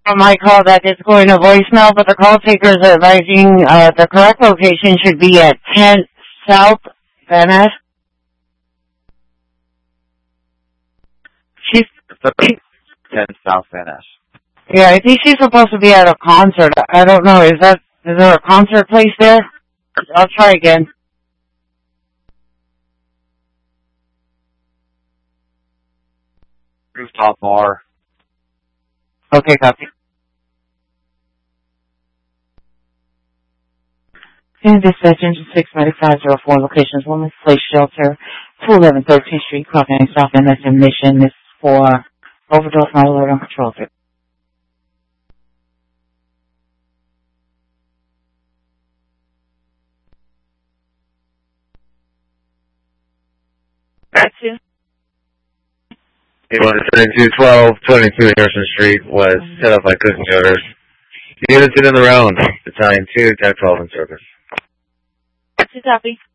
My call that is going to voicemail, but the call takers are advising the correct location should be at 10 South Van Ness. She's 10 South Van Ness. Yeah, I think she's supposed to be at a concert. I don't know. Is there a concert place there? I'll try again. Rooftop bar. Okay, copy. In dispatch engine 69504, locations Women's Place Shelter, 211 13th Street, Crockin, South Van Ness admission. This is for overdose, not alert on patrol. That's you. 3212 22 Harrison Street was set up by cooking orders. Units in the round. Battalion 2, Tech 12 in service. Copy.